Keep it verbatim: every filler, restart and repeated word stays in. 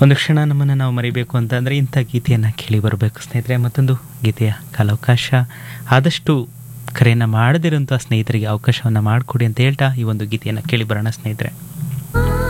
ಒಂದು ಕ್ಷಣ ನಮ್ಮನ್ನು ನಾವು ಮರಿಬೇಕು ಅಂತಂದರೆ ಇಂಥ ಗೀತೆಯನ್ನು ಕೇಳಿ ಬರಬೇಕು ಸ್ನೇಹಿತರೆ. ಮತ್ತೊಂದು ಗೀತೆಯ ಕಾಲಾವಕಾಶ ಆದಷ್ಟು ಕರೆಯನ್ನು ಮಾಡದಿರೋಂಥ ಸ್ನೇಹಿತರಿಗೆ ಅವಕಾಶವನ್ನು ಮಾಡಿಕೊಡಿ ಅಂತ ಹೇಳ್ತಾ ಈ ಒಂದು ಗೀತೆಯನ್ನು ಕೇಳಿ ಬರೋಣ ಸ್ನೇಹಿತರೆ.